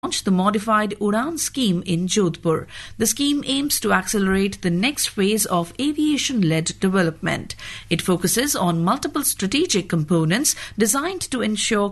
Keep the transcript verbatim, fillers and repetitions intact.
launched the modified Udan scheme in Jodhpur. The scheme aims to accelerate the next phase of aviation-led development. It focuses on multiple strategic components designed to ensure